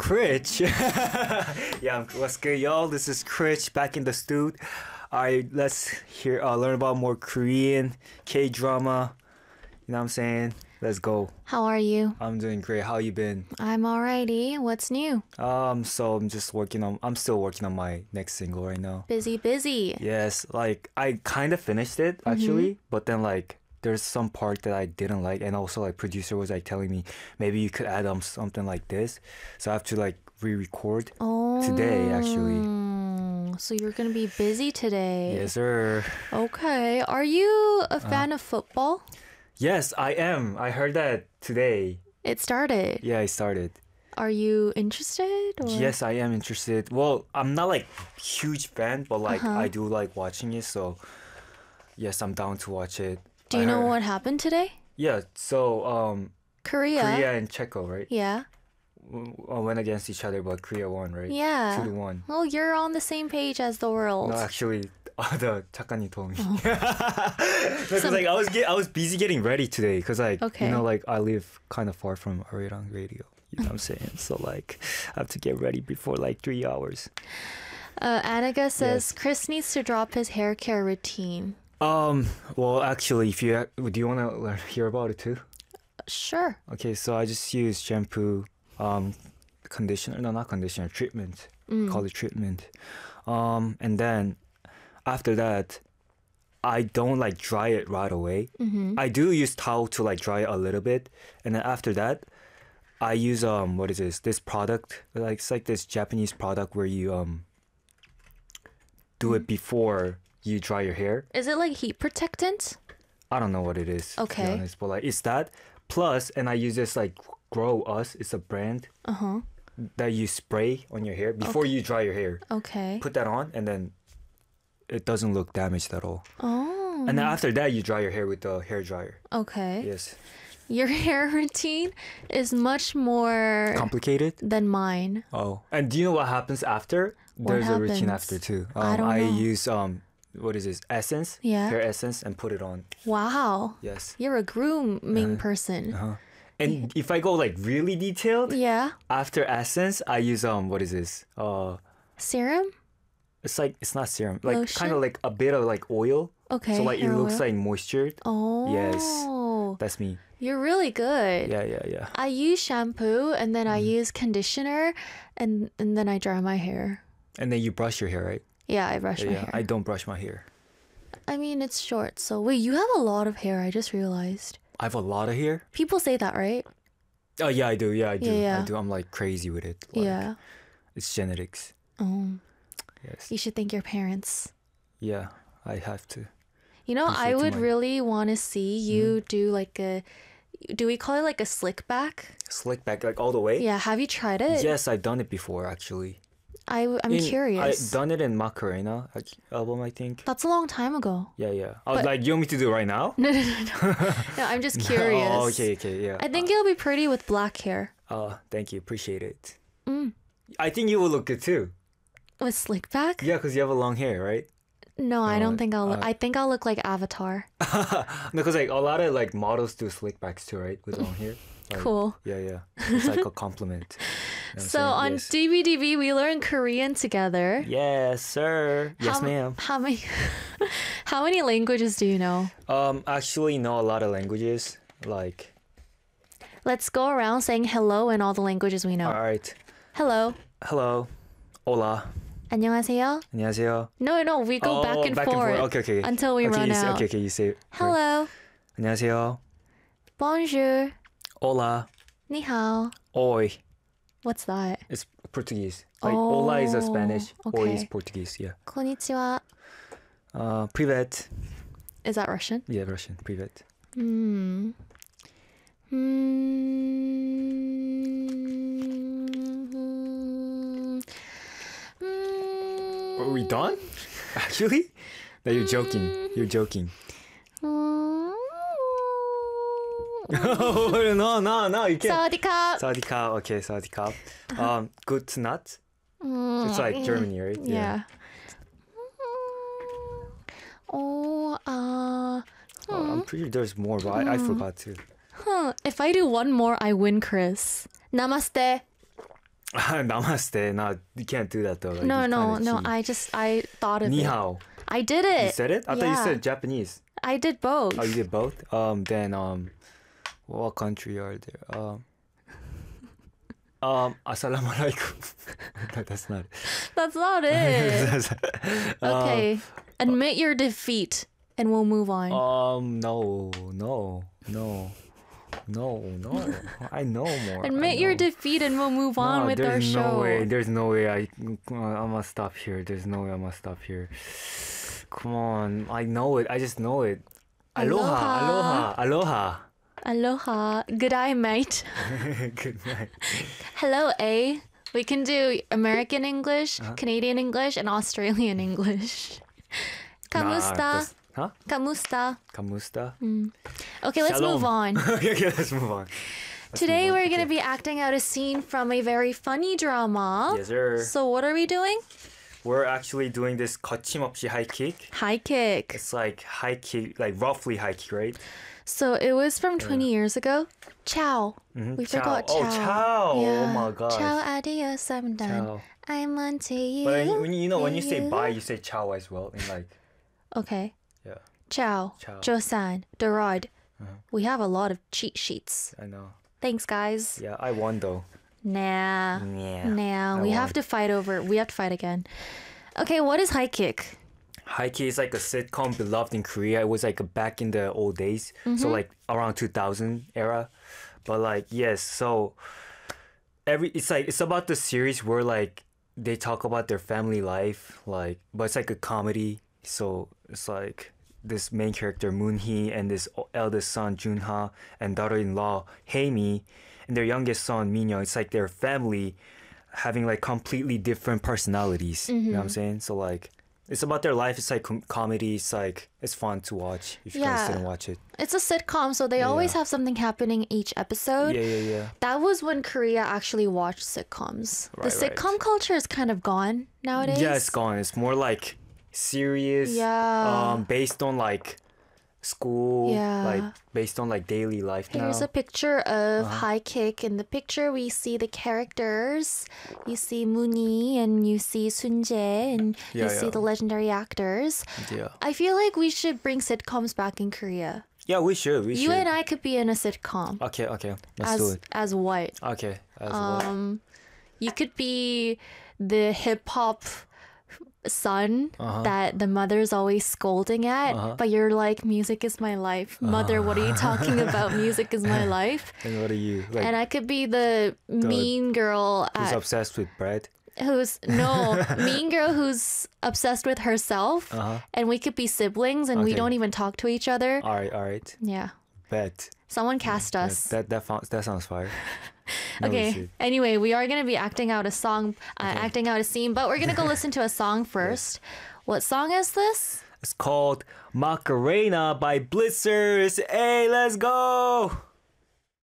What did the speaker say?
Critch. Yeah, what's good, y'all? This is Critch back in the studio. Alright, let's learn about more Korean K-drama. You know what I'm saying? Let's go. How are you? I'm doing great. How you been? I'm alrighty. What's new? So I'm still working on my next single right now. Busy. Yes, like I kind of finished it actually, but then like there's some part that I didn't like, and also like producer was like telling me maybe you could add something like this, so I have to like re-record today actually. So you're gonna be busy today. Yes, sir. Okay. Are you a fan of football? Yes, I am. I heard that today. It started. Yeah, I started. Are you interested? Or? Yes, I am interested. Well, I'm not like huge fan, but like I do like watching it, so yes, I'm down to watch it. Do you know what happened today? Yeah, so Korea and Czechia, right? Yeah. Went against each other, but Korea won, right? Yeah. 2-1. Well, you're on the same page as the world. No, actually, the 작가님 told me. Because like I was busy getting ready today, because like you know, like I live kind of far from Arirang Radio. You know what I'm saying? So like I have to get ready before like 3 hours. Annika says Chris needs to drop his hair care routine. Well, actually, do you want to hear about it too? Sure. Okay, so I just use shampoo, conditioner, no, not conditioner, treatment. Call it treatment. And then after that, I don't like dry it right away. I do use towel to like dry it a little bit, and then after that, I use what is this? This product, like it's like this Japanese product where you do it before you dry your hair. Is it like heat protectant? I don't know what it is. Okay. To be honest, but like it's that. Plus, and I use this like Grow Us. It's a brand that you spray on your hair before you dry your hair. Okay. Put that on, and then it doesn't look damaged at all. Oh. And then after that, you dry your hair with the hair dryer. Okay. Yes. Your hair routine is much more Complicated than mine. Oh, and do you know what happens after? There's a routine after too. I don't know. use what is this, essence? Yeah. Hair essence, and put it on. Wow. Yes. You're a grooming person. And if I go like really detailed, Yeah. after essence, I use what is this? Serum? It's like it's not serum, like Lotion? kind of like a bit of like oil. Okay. So like it hair looks oil. like moistured. Oh. Yes. That's me. You're really good. Yeah. I use shampoo and then I use conditioner and then I dry my hair. And then you brush your hair, right? Yeah, I brush my hair. I don't brush my hair. I mean, it's short. So wait, you have a lot of hair. I just realized. I have a lot of hair. People say that, right? Oh yeah, I do. Yeah, I do. Yeah. I do. I'm like crazy with it. Like, Yeah. It's genetics. Oh. Yes. You should thank your parents. Yeah, I have to. You know, I Appreciate would my- really want to see you do like do we call it like a slick back? Slick back like all the way. Yeah, have you tried it? Yes, I've done it before actually. I'm curious. I've done it in Macarena album, I think. That's a long time ago. Yeah. I was like, you want me to do it right now? No, I'm just curious. Oh, okay, yeah. I think you'll be pretty with black hair. Thank you, appreciate it. I think you will look good too. With slick back? Yeah, because you have a long hair, right? No, I don't think I'll look. I think I'll look like Avatar. No, because like a lot of like models do slick backs too, right? With long hair. Like, Cool. Yeah. It's like a compliment. You know what I'm So saying? on Yes. DBDB, we learn Korean together. Yes, sir. Yes, ma'am. How many? How many languages do you know? Actually, know a lot of languages. Like, Let's go around saying hello in all the languages we know. all right. Hello. Hello. Hola. 안녕하세요. 안녕하세요. No, we go back and forth. Okay. Until we run out. Okay, you say it. Hello. 안녕하세요. Bonjour. Hola. Ni hao. Oi. What's that? It's Portuguese. Like, hola is a Spanish. Oi okay. is Portuguese, yeah. Konnichiwa. Privet. Is that Russian? Yeah, Russian. Privet. Are we done? Actually? No, you're joking. You're joking. No, you can't. Sawadika. Sawadika. Okay, Sawadika. Good night. It's like Germany, right? Yeah. Oh, I'm pretty sure there's more, but I forgot too. If I do one more, I win, Chris. Namaste. Namaste. No, you can't do that though. Like, No, it's no, kinda no. cheap. I thought of Ni it. hao. I did You it. said it? I thought you Yeah. said Japanese. I did both. Oh, you did both? Then what country are there? Assalamu alaikum. That's not it. That's not it. Okay. Admit your defeat and we'll move on. No. I know more. Admit your defeat and we'll move on with our show. There's no way. I must stop here. There's no way I must stop here. Come on. I know it. I just know it. Aloha. Aloha. Good eye, mate. Good night. Hello, A. We can do American English, Canadian English, and Australian English. Kamusta. Huh? Kamusta. Kamusta? Okay, let's Shalom. move on. Okay, let's move on. Today we're going to be acting out a scene from a very funny drama. Yes, sir. So what are we doing? We're actually doing this 거침없이 high kick. High kick. It's like high kick, like roughly high kick, right? So it was from 20 years ago. Ciao. We Ciao. forgot ciao. Oh, ciao. Yeah. Oh my gosh. Ciao, adios, I'm done. Ciao. I'm on to you. But when you say you. bye, you say ciao as well. And like, Okay. yeah, Ciao. Ciao. Josan. Dorad. We have a lot of cheat sheets. I know. Thanks, guys. Yeah, I won though. Nah. Yeah. Nah. I We won. have to fight again. Okay, what is high kick? High Key is like a sitcom beloved in Korea. It was like back in the old days, so like around 2000 era. But like yes, so it's about the series where like they talk about their family life, like but it's like a comedy. So it's like this main character Moon-hee and this eldest son Jun-ha and daughter-in-law Hae-mi and their youngest son Min-young. It's like their family having like completely different personalities. You know what I'm saying? So like it's about their life. It's like comedy. It's like it's fun to watch if you guys didn't watch it. It's a sitcom, so they always have something happening each episode. Yeah. That was when Korea actually watched sitcoms. The Right, sitcom culture is kind of gone nowadays. Yeah, it's gone. It's more like serious. Yeah. Based on like school. Yeah. Like based on like daily life now. Here's a picture of High Kick. In the picture, we see the characters. You see Moonhee and you see Sunjae and you see the legendary actors. Yeah. I feel like we should bring sitcoms back in Korea. Yeah, we should. You and I could be in a sitcom. Okay. Let's do it. As what? Okay. As well. You could be the hip hop son that the mother's always scolding at, but you're like, music is my life. Mother, what are you talking about? Music is my life. And what are you? Like, And I could be the mean girl who's at, obsessed with bread? mean girl who's obsessed with herself, and we could be siblings and we Okay. don't even talk to each other. All right. Yeah. Bet. Someone cast us. That sounds fire. No, we Okay. should. Anyway, we are gonna be acting out a song, acting out a scene, but we're gonna go listen to a song first. What song is this? It's called Macarena by Blitzers. Hey, let's go!